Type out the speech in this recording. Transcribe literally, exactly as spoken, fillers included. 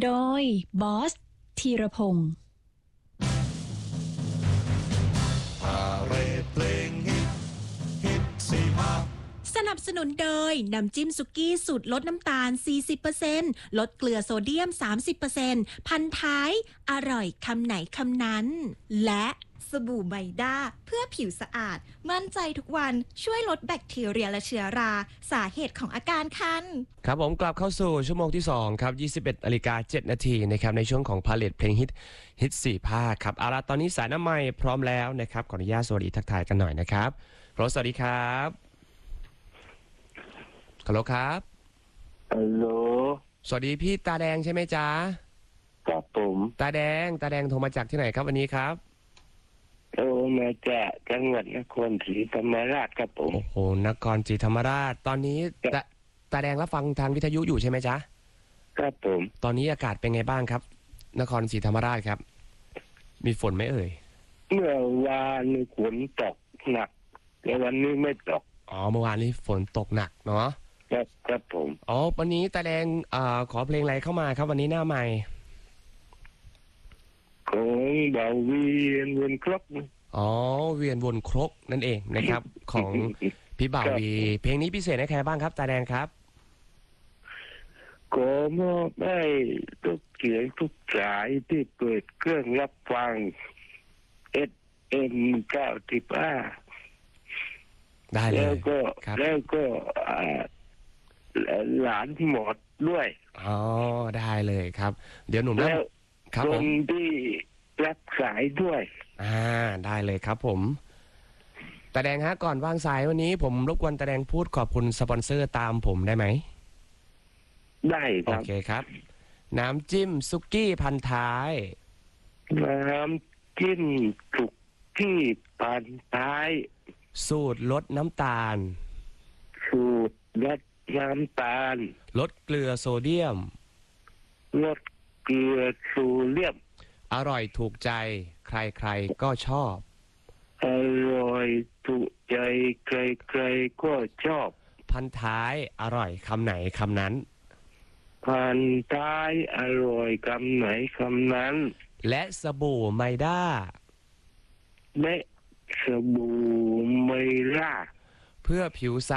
โดยบอสธีรพงศ์พาเรดเพลงฮิตฮิตสี่ภาคสนับสนุนโดยน้ำจิ้มสุกี้สูตรลดน้ำตาล สี่สิบเปอร์เซ็นต์ ลดเกลือโซเดียม สามสิบเปอร์เซ็นต์ พันท้ายอร่อยคำไหนคำนั้นและสบู่ไมด้าเพื่อผิวสะอาดมั่นใจทุกวันช่วยลดแบคทีเรียและเชื้อราสาเหตุของอาการคันครับผมกลับเข้าสู่ชั่วโมงที่สองครับยี่สิบเอ็ดนาฬิกาเจ็ดนาทีนะครับในช่วงของพาเลทเพลงฮิตฮิตสี่ภาคครับเอาล่ะตอนนี้สายน้ำใหม่พร้อมแล้วนะครับขออนุญาตสวัสดีทักทายกันหน่อยนะครับโรสสวัสดีครับฮัลโหลครับฮัลโหลสวัสดีพี่ตาแดงใช่ไหมจ๊ะครับผมตาแดงตาแดงโทรมาจากที่ไหนครับวันนี้ครับโทรมาจากจังหวัดนครศรีธรรมราชครับผมโอ้โหนครศรีธรรมราชตอนนี้ตาตาแดงรับฟังทางวิทยุอยู่ใช่ไหมจ๊ะครับผมตอนนี้อากาศเป็นไงบ้างครับนครศรีธรรมราชครับมีฝนไหมเอ่ยเมื่อวานมีฝนตกหนักแต่วันนี้ไม่ตกอ๋อเมื่อวานนี้ฝนตกหนักเนาะครับครับผมอ๋อวันนี้ตาแดงอ่าขอเพลงอะไรเข้ามาครับวันนี้หน้าใหม่ของเบาเวียนวนครกอ๋อเวียนวนครกนั่นเองนะครับ ของพี่บ่าววีเพลงนี้พิเศษให้ใครบ้างครับตาแดงครับขอมอบให้ทุกเสียงทุกสายที่เปิดเครื่องรับฟัง เอส เอ็ม เก้าสิบห้าได้เลยแล้วก็แล้วก็หลานที่หมดด้วยอ๋อได้เลยครับเดี๋ยวหนุ่มแล้วครับผมคนที่รับสายด้วยอ่าได้เลยครับผมตาแดงฮะก่อนวางสายวันนี้ผมรบกวนตาแดงพูดขอบคุณสปอนเซอร์ตามผมได้ไหมได้ครับโอเคครับน้ำจิ้มซุกี้พันท้ายน้ำจิ้มสุกี้พันท้ายสูตรลดน้ำตาลสูตรลดน้ำตาลลดเกลือโซเดียมลดเกลือโซเดียมอร่อยถูกใจใครๆก็ชอบอร่อยถูกใจใครๆก็ชอบพันท้ายอร่อยคำไหนคำนั้นพันท้ายอร่อยคำไหนคำนั้นและสบู่ไมด้าและสบู่ไมด้าเพื่อผิวสะ